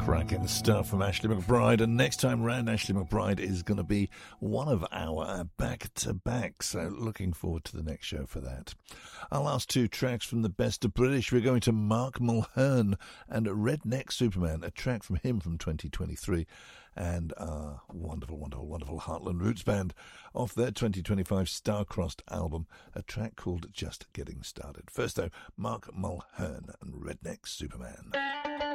Cracking stuff from Ashley McBryde, and next time round Ashley McBryde is going to be one of our back-to-back, so looking forward to the next show for that. Our last two tracks from the best of British, we're going to Mark Mulhern and Redneck Superman, a track from him from 2023, and our wonderful Heartland Roots Band off their 2025 Star-Crossed album, a track called Just Getting Started. First though, Mark Mulhern and Redneck Superman.